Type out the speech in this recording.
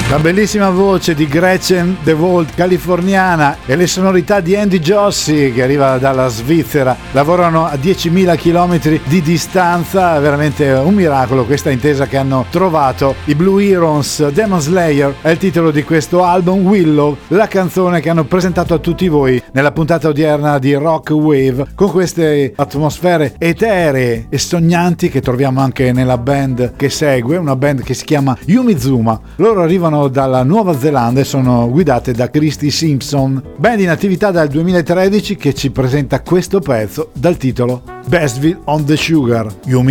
La bellissima voce di Gretchen De Volt, californiana, e le sonorità di Andy Jossi, che arriva dalla Svizzera. Lavorano a 10.000 km di distanza, veramente un miracolo questa intesa che hanno trovato. I Blue Herons, Demon Slayer è il titolo di questo album, Willow, la canzone che hanno presentato a tutti voi nella puntata odierna di Rock Wave, con queste atmosfere eteree e sognanti che troviamo anche nella band che segue, una band che si chiama Yumizuma. Loro arrivano dalla Nuova Zelanda e sono guidate da Christy Simpson, band in attività dal 2013 che ci presenta questo pezzo dal titolo Bestville on the Sugar.